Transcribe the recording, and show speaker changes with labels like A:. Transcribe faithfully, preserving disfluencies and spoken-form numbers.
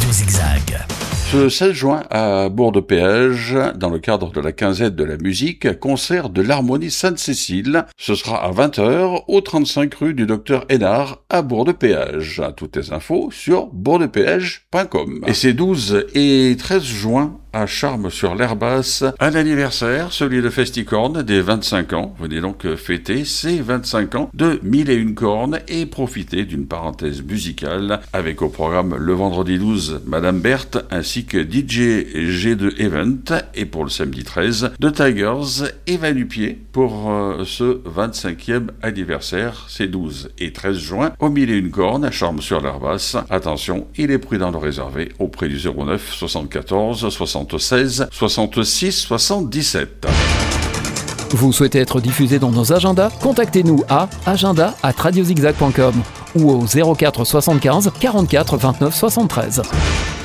A: Radio Zigzag.
B: Ce seize juin à Bourg-de-Péage, dans le cadre de la quinzaine de la musique, concert de l'Harmonie Sainte-Cécile. Ce sera à vingt heures au trente-cinq rue du Docteur Hénard à Bourg-de-Péage. Toutes les infos sur bourg de péage point com. Et c'est douze et treize juin à Charmes-sur-l'Herbasse, un anniversaire, celui de Festicorne, des vingt-cinq ans. Venez donc fêter ces vingt-cinq ans de Mille et une cornes et profiter d'une parenthèse musicale avec au programme le vendredi douze Madame Berthe ainsi que D J G deux Event et pour le samedi treize The Tigers et Vanupier pour euh, ce vingt-cinquième anniversaire. C'est douze et treize juin au Mille et une cornes à Charmes-sur-l'Herbasse. Attention, il est prudent de réserver auprès du zéro neuf soixante-quatorze soixante-seize soixante-six soixante-dix-sept.
C: Vous souhaitez être diffusé dans nos agendas? Contactez-nous à agenda arobase radio zigzag point com ou au zéro quatre soixante-quinze quarante-quatre vingt-neuf soixante-treize.